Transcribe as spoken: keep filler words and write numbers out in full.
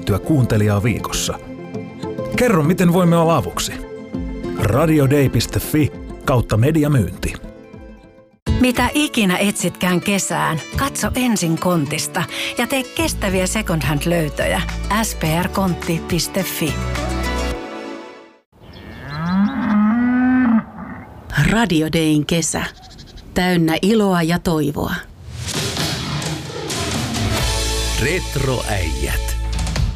mietittyä kuuntelijaa viikossa. Kerro, miten voimme olla avuksi. radiodei piste fi kautta mediamyynti. Mitä ikinä etsitkään kesään, katso ensin Kontista ja tee kestäviä second hand-löytöjä. s p r kontti piste fi. Radiodein kesä. Täynnä iloa ja toivoa. Retroäijät.